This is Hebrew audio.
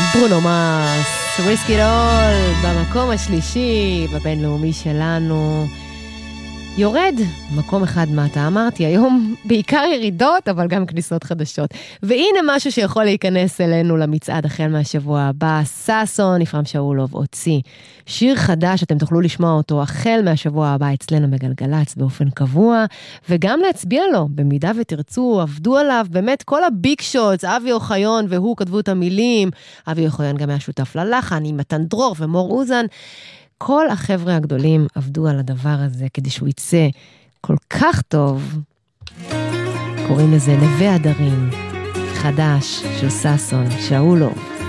ברונו מרס, Risk It All, במקום השלישי, בבינלאומי שלנו. יורד, מקום אחד מטה, אמרתי, היום בעיקר ירידות, אבל גם כניסות חדשות. והנה משהו שיכול להיכנס אלינו למצעד החל מהשבוע הבא, ששון, יפרם שאולוב, הוציא. שיר חדש, אתם תוכלו לשמוע אותו החל מהשבוע הבא אצלנו בגלגלץ באופן קבוע, וגם להצביע לו, במידה ותרצו, עבדו עליו, באמת כל הביג שוטס, אבי אוחיון והוא כתבו את המילים, אבי אוחיון גם היה שותף ללחן, עם מתן דרור ומור אוזן, כל החבר'ה הגדולים עבדו על הדבר הזה כדי שהוא יצא כל כך טוב. קוראים לזה נווה הדרים, חדש של ששון שאולוב.